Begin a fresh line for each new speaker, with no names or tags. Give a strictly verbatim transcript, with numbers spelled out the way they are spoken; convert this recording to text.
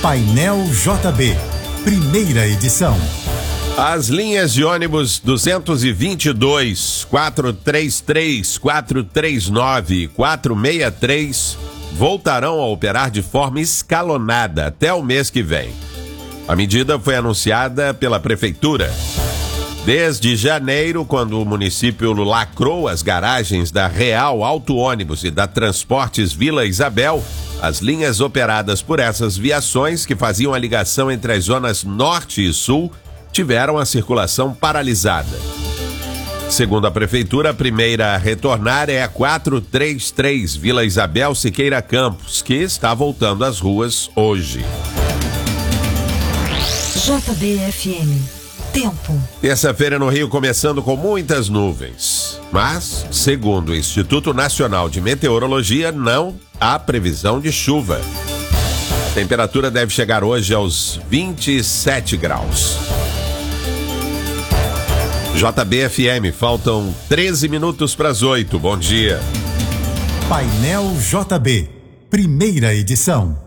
Painel J B, primeira edição.
As linhas de ônibus duzentos e vinte e dois, quatrocentos e trinta e três, quatrocentos e trinta e nove e quatrocentos e sessenta e três voltarão a operar de forma escalonada até o mês que vem. A medida foi anunciada pela Prefeitura. Desde janeiro, quando o município lacrou as garagens da Real Auto Ônibus e da Transportes Vila Isabel, as linhas operadas por essas viações, que faziam a ligação entre as zonas norte e sul, tiveram a circulação paralisada. Segundo a Prefeitura, a primeira a retornar é a quatrocentos e trinta e três Vila Isabel Siqueira Campos, que está voltando às ruas hoje.
J B F M. Tempo.
Terça-feira no Rio começando com muitas nuvens, mas, segundo o Instituto Nacional de Meteorologia, não há previsão de chuva. A temperatura deve chegar hoje aos vinte e sete graus. J B F M, faltam treze minutos para as oito. Bom dia.
Painel J B, primeira edição.